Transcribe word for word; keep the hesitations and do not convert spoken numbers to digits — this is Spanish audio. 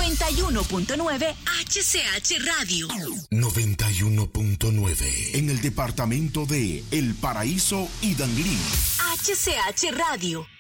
noventa y uno punto nueve H C H Radio. noventa y uno punto nueve en el departamento de El Paraíso y Danlí. H C H Radio.